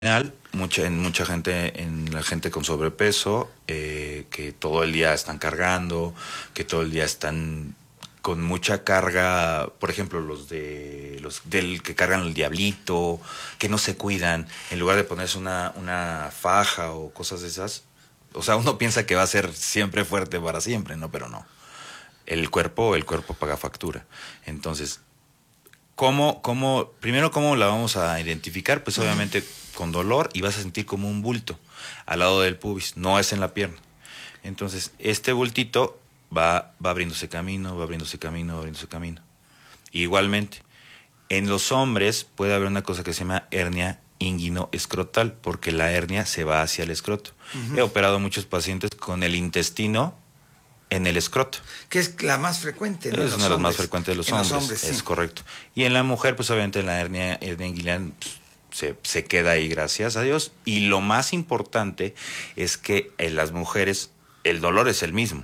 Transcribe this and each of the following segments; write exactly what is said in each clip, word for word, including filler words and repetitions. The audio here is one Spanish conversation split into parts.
General, mucha, en mucha gente, en la gente con sobrepeso, eh, que todo el día están cargando, que todo el día están con mucha carga, por ejemplo, los de los del que cargan el diablito, que no se cuidan, en lugar de ponerse una, una faja o cosas de esas. O sea, uno piensa que va a ser siempre fuerte para siempre, ¿no? Pero no. El cuerpo, el cuerpo paga factura. Entonces, ¿Cómo, cómo, primero, cómo la vamos a identificar? Pues obviamente con dolor y vas a sentir como un bulto al lado del pubis, no es en la pierna. Entonces, este bultito va, va abriéndose camino, va abriéndose camino, va abriéndose camino. Igualmente, en los hombres puede haber una cosa que se llama hernia inguinoescrotal, porque la hernia se va hacia el escroto. Uh-huh. He operado a muchos pacientes con el intestino en el escroto. Que es la más frecuente, ¿no? Es una de las más frecuentes de los en hombres, los hombres, es sí. correcto. Y en la mujer, pues obviamente la hernia, hernia inguinal pues, se, se queda ahí, gracias a Dios. Y lo más importante es que en las mujeres el dolor es el mismo,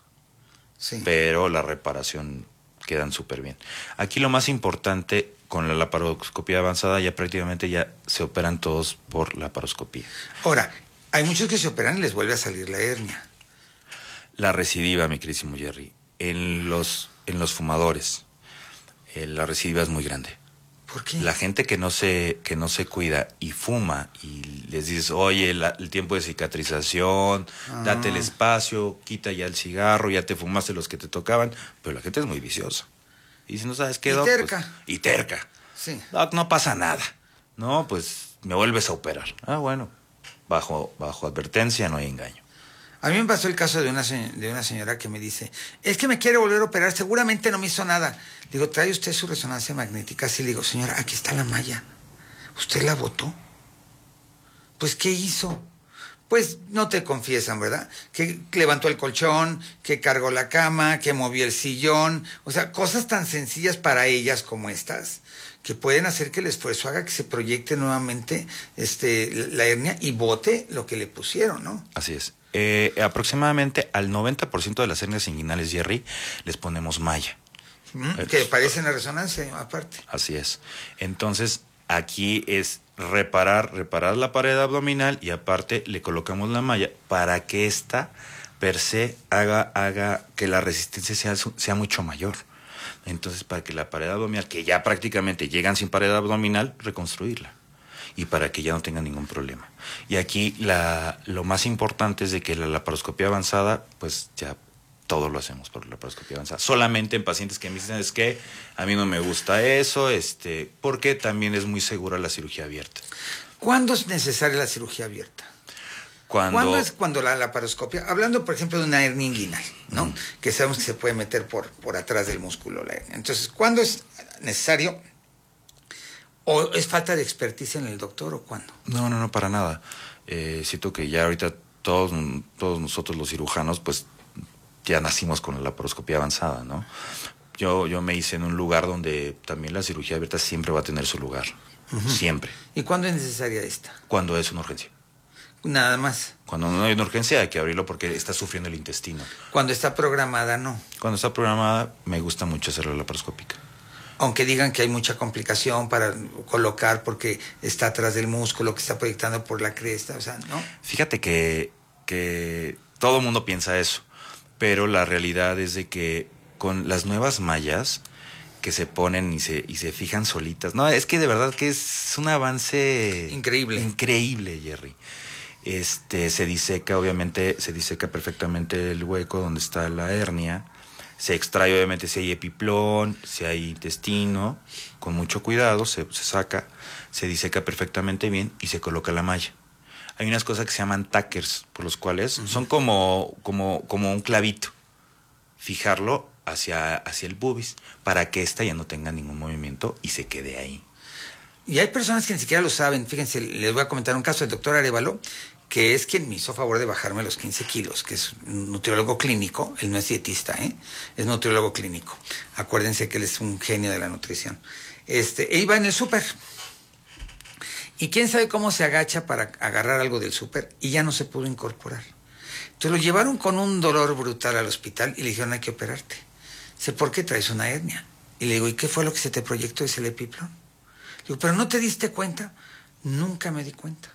sí, pero la reparación quedan súper bien. Aquí lo más importante, con la laparoscopía avanzada, ya prácticamente ya se operan todos por laparoscopía. Ahora, hay muchos que se operan y les vuelve a salir la hernia. La recidiva, mi querísimo Jerry, en los, en los fumadores, eh, la recidiva es muy grande. ¿Por qué? La gente que no se, que no se cuida y fuma y les dices, oye, la, el tiempo de cicatrización, ah. date el espacio, quita ya el cigarro, ya te fumaste los que te tocaban, pero la gente es muy viciosa. Y si no sabes qué, y Doc, terca. Pues, y terca. Sí. Doc, no pasa nada. No, pues me vuelves a operar. Ah, bueno, bajo, bajo advertencia no hay engaño. A mí me pasó el caso de una, de una señora que me dice, es que me quiere volver a operar, seguramente no me hizo nada. Digo, ¿trae usted su resonancia magnética? Sí, le digo, señora, aquí está la malla. ¿Usted la botó? Pues, ¿qué hizo? Pues no te confiesan, ¿verdad? Que levantó el colchón, que cargó la cama, que movió el sillón. O sea, cosas tan sencillas para ellas como estas, que pueden hacer que el esfuerzo haga que se proyecte nuevamente este, la hernia y bote lo que le pusieron, ¿no? Así es. Eh, aproximadamente al noventa por ciento de las hernias inguinales, Jerry, les ponemos malla. Mm, que eh, parece en la resonancia, aparte. Así es. Entonces, aquí es reparar, reparar la pared abdominal y aparte le colocamos la malla para que ésta per se haga, haga que la resistencia sea, sea mucho mayor. Entonces, para que la pared abdominal, que ya prácticamente llegan sin pared abdominal, reconstruirla. Y para que ya no tengan ningún problema. Y aquí la, lo más importante es de que la laparoscopía avanzada, pues ya todo lo hacemos por la laparoscopía avanzada. Solamente en pacientes que me dicen, es que a mí no me gusta eso, este, porque también es muy segura la cirugía abierta. ¿Cuándo es necesaria la cirugía abierta? Cuando, ¿Cuándo es cuando la laparoscopia, hablando por ejemplo de una hernia inguinal, ¿no? Mm. Que sabemos que se puede meter por, por atrás del músculo la hernia. Entonces, ¿cuándo es necesario? ¿O es falta de experticia en el doctor o cuándo? No, no, no, para nada. Eh, siento que ya ahorita todos, todos nosotros los cirujanos, pues ya nacimos con la laparoscopía avanzada, ¿no? Yo, yo me hice en un lugar donde también la cirugía abierta siempre va a tener su lugar. Uh-huh. Siempre. ¿Y cuándo es necesaria esta? Cuando es una urgencia. Nada más. Cuando no hay una urgencia hay que abrirlo porque está sufriendo el intestino. Cuando está programada, no. Cuando está programada, me gusta mucho hacer la laparoscópica. Aunque digan que hay mucha complicación para colocar porque está atrás del músculo, que está proyectando por la cresta, o sea, ¿no? Fíjate que, que todo el mundo piensa eso, pero la realidad es de que con las nuevas mallas que se ponen y se, y se fijan solitas, no, es que de verdad que es un avance increíble. Increíble, Jerry. Este, se diseca, obviamente, se diseca perfectamente el hueco donde está la hernia. Se extrae obviamente si hay epiplón, si hay intestino, con mucho cuidado, se, se saca, se diseca perfectamente bien y se coloca la malla. Hay unas cosas que se llaman tackers, por los cuales uh-huh. son como, como, como un clavito. Fijarlo hacia, hacia el pubis para que ésta ya no tenga ningún movimiento y se quede ahí. Y hay personas que ni siquiera lo saben. Fíjense, les voy a comentar un caso del doctor Arevalo, que es quien me hizo favor de bajarme los quince kilos, que es un nutriólogo clínico, él no es dietista, ¿eh? Es nutriólogo clínico. Acuérdense que él es un genio de la nutrición. Este, e iba en el súper. Y quién sabe cómo se agacha para agarrar algo del súper y ya no se pudo incorporar. Entonces lo llevaron con un dolor brutal al hospital y le dijeron, hay que operarte. Dice, ¿por qué traes una hernia? Y le digo, ¿y qué fue lo que se te proyectó? Dice, el epiplón. Digo, ¿pero no te diste cuenta? Nunca me di cuenta.